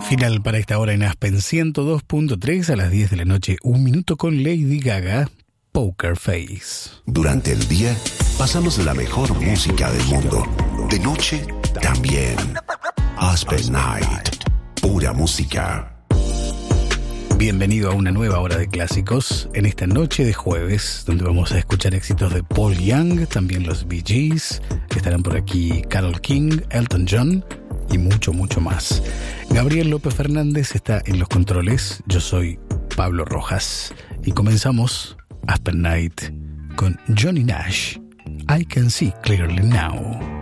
Final para esta hora en Aspen 102.3 a las 10 de la noche, un minuto con Lady Gaga, Poker Face. Durante el día pasamos la mejor música del mundo. De noche también. Aspen Night, pura música. Bienvenido a una nueva hora de clásicos en esta noche de jueves, donde vamos a escuchar éxitos de Paul Young, también los Bee Gees, estarán por aquí Carole King, Elton John y mucho, mucho más. Gabriel López Fernández está en los controles, yo soy Pablo Rojas y comenzamos Aspen Night con Johnny Nash, I Can See Clearly Now.